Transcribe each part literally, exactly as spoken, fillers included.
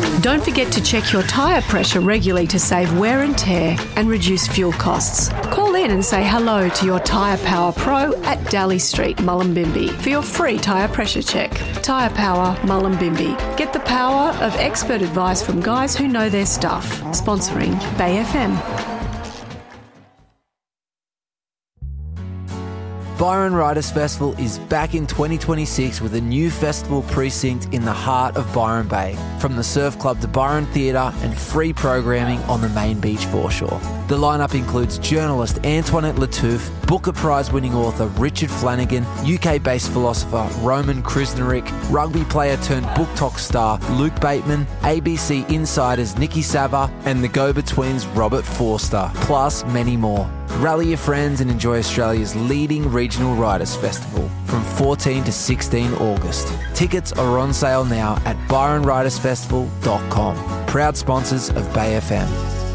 Don't forget to check your tyre pressure regularly to save wear and tear and reduce fuel costs. Call in and say hello to your Tyre Power Pro at Daly Street, Mullumbimby for your free tyre pressure check. Tyre Power, Mullumbimby. Get the power of expert advice from guys who know their stuff. Sponsoring Bay F M. Byron Writers Festival is back in twenty twenty-six with a new festival precinct in the heart of Byron Bay, from the Surf Club to Byron Theatre and free programming on the main beach foreshore. The lineup includes journalist Antoinette Lattouf, Booker Prize-winning author Richard Flanagan, U K-based philosopher Roman Krznaric, rugby player turned book talk star Luke Bateman, A B C Insiders Nikki Sava, and the go-betweens Robert Forster, plus many more. Rally your friends and enjoy Australia's leading regional writers festival from fourteen to sixteen August. Tickets are on sale now at byron writers festival dot com. Proud sponsors of Bay F M.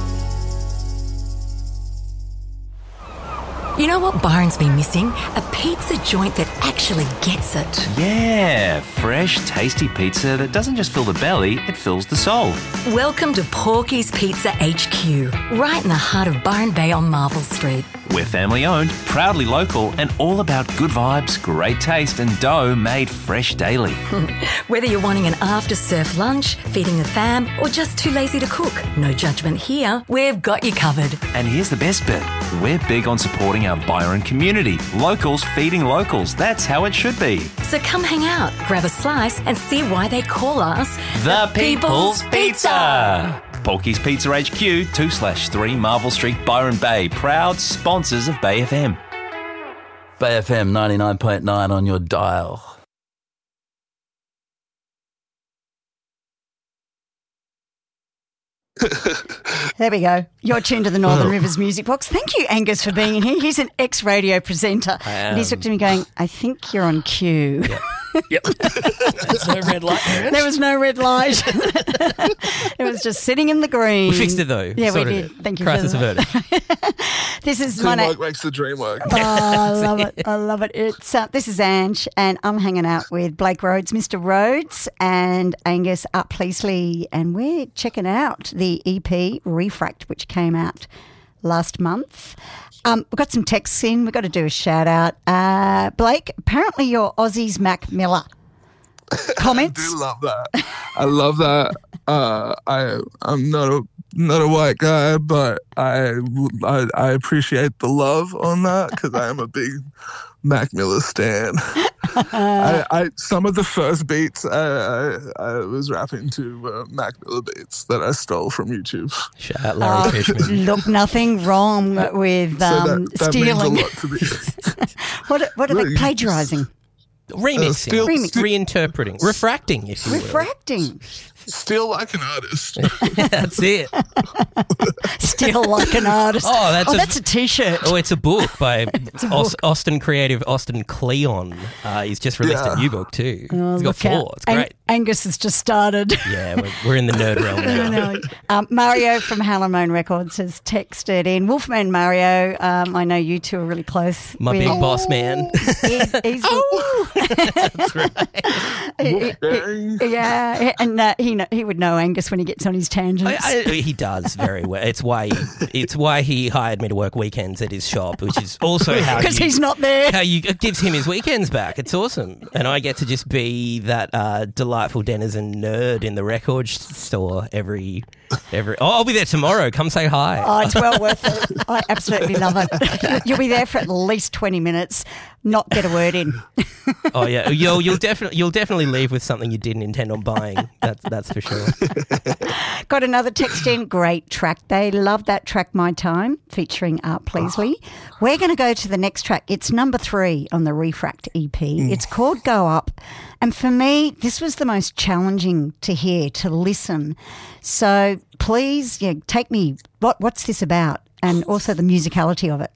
You know what Byron's been missing? A pizza joint that actually gets it. Yeah, fresh, tasty pizza that doesn't just fill the belly, it fills the soul. Welcome to Porky's Pizza H Q, right in the heart of Byron Bay on Marvel Street. We're family owned, proudly local, and all about good vibes, great taste, and dough made fresh daily. Whether you're wanting an after-surf lunch, feeding the fam, or just too lazy to cook, no judgment here. We've got you covered. And here's the best bit. We're big on supporting our Byron community. Locals feeding locals. That's how it should be. So come hang out, grab a slice, and see why they call us The People's Pizza. Porky's Pizza H Q, two slash three Marvel Street, Byron Bay. Proud sponsors of Bay F M. Bay F M ninety-nine point nine on your dial. There we go. You're tuned to the Northern Rivers Music Box. Thank you, Angus, for being in here. He's an ex-radio presenter. And he's looked at me going, I think you're on cue. Yep. Yep. There's no red light there. There was no red light. It was just sitting in the green. We fixed it though. Yeah, Sorted we did. It. Thank you. Crisis averted. This is my Teamwork makes the dream work. Oh, I love it. I love it. It's uh, this is Ange, and I'm hanging out with Blake Rhodes, Mister Rhodes, and Angus up Pleasley, and we're checking out the E P Refract, which came out last month. Um, we've got some texts in. We've got to do a shout out. Uh, Blake, apparently you're Aussie's Mac Miller. Comments? I do love that. I love that. Uh, I I'm not a not a white guy, but I I, I appreciate the love on that because I am a big Mac Miller stan. I, I some of the first beats I, I, I was rapping to uh, Mac Miller beats that I stole from YouTube. Shout out Larry Oh, Fishman. look, nothing wrong with um, so that, that stealing. means a lot to me. what, what are they Really? plagiarising? Remixing, Uh, still- Remix. still- reinterpreting, refracting, if you will. Refracting. Still like an artist. That's it. Still like an artist. Oh, that's oh, a- that's a T-shirt. Oh, it's a book by a Aus- book. Austin creative Austin Kleon. Uh, he's just released Yeah. a new book too. Oh, he's got look four. out. It's Ang- great. Angus has just started. Yeah, we're, we're in the nerd realm I now. know. Um, Mario from Halamone Records has texted in. Wolfman Mario, um, I know you two are really close. My with- big boss man. He's, he's That's right. Wolfgang. yeah, and uh, he kn- he would know Angus when he gets on his tangents. I, I, he does very well. It's why he, it's why he hired me to work weekends at his shop, which is also how Because you, he's not there. how you it gives him his weekends back. It's awesome, and I get to just be that uh, delightful denizen nerd in the record store every every. Oh, I'll be there tomorrow. Come say hi. Oh, it's well worth it. I absolutely love it. You'll be there for at least twenty minutes, not get a word in. Oh yeah, you'll you'll definitely you'll definitely leave with something you didn't intend on buying. That's that's for sure. Got another text in. Great track. They love that track, My Time, featuring Art Pleasley. We're going to go to the next track. It's number three on the Refract E P. It's called Go Up. And for me, this was the most challenging to hear, to listen. So please, yeah, take me, what what's this about? And also the musicality of it.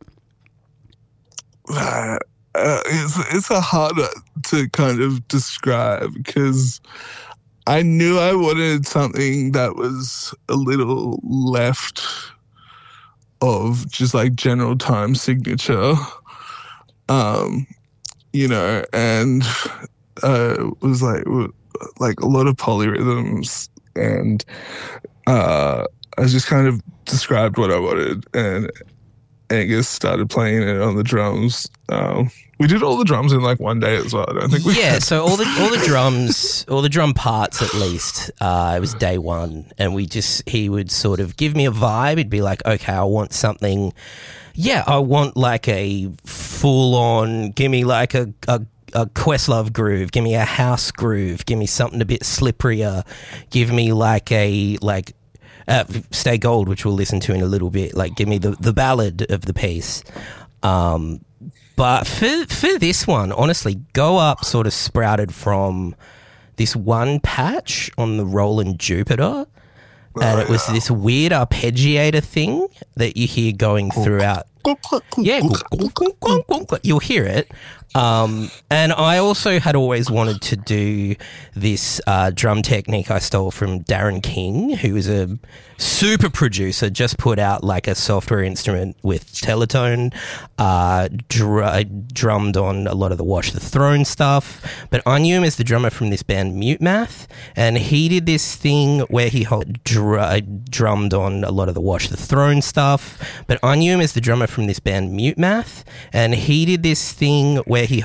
Uh, uh, it's it's a harder to kind of describe because I knew I wanted something that was a little left of just like general time signature, um, you know, and uh, it was like like a lot of polyrhythms and uh, I just kind of described what I wanted, and Angus started playing it on the drums. Um, we did all the drums in like one day as well. I don't think we yeah. had. So all the all the drums, all the drum parts at least. Uh, it was day one, and we just he would sort of give me a vibe. He'd be like, "Okay, I want something. Yeah, I want like a full on. Give me like a a." a Questlove groove, give me a house groove, give me something a bit slipperier, give me like a like uh, Stay Gold, which we'll listen to in a little bit, like give me the, the ballad of the piece. Um, but for for this one, honestly, Go Up sort of sprouted from this one patch on the Roland Jupiter, and it was this weird arpeggiator thing that you hear going throughout. Yeah, you'll hear it. Um, and I also had always wanted to do this uh, drum technique I stole from Darren King, who is a super producer, just put out like a software instrument with Teletone, uh, dr- drummed on a lot of the Watch the Throne stuff. But I knew him as the drummer from this band Mute Math, and he did this thing where he dr- drummed on a lot of the Watch the Throne stuff. But I knew him as the drummer from this band Mute Math, and he did this thing where he